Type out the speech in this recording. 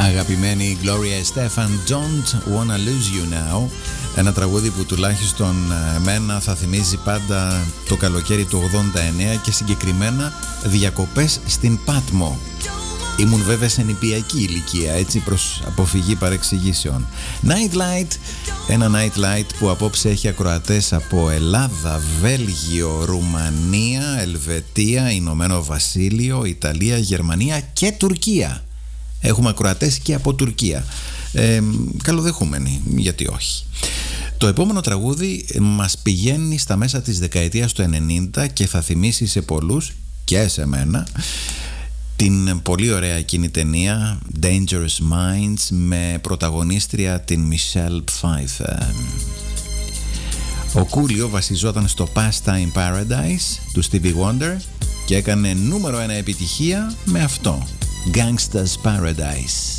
Αγαπημένη Gloria Estefan, Don't Wanna Lose You Now. Ένα τραγούδι που τουλάχιστον εμένα θα θυμίζει πάντα το καλοκαίρι του 89 και συγκεκριμένα διακοπές στην Πάτμο. Ήμουν βέβαια σε νηπιακή ηλικία, έτσι, προς αποφυγή παρεξηγήσεων. Night Light, ένα Night Light που απόψε έχει ακροατές από Ελλάδα, Βέλγιο, Ρουμανία, Ελβετία, Ηνωμένο Βασίλειο, Ιταλία, Γερμανία και Τουρκία. Έχουμε ακροατές και από Τουρκία. Καλοδεχούμενοι, γιατί όχι. Το επόμενο τραγούδι μας πηγαίνει στα μέσα της δεκαετίας του 90 και θα θυμίσει σε πολλούς και σε μένα την πολύ ωραία εκείνη ταινία Dangerous Minds με πρωταγωνίστρια την Michelle Pfeiffer. Ο Κούλιο βασιζόταν στο Pastime Paradise του Stevie Wonder και έκανε νούμερο 1 επιτυχία με αυτό, Gangsta's Paradise.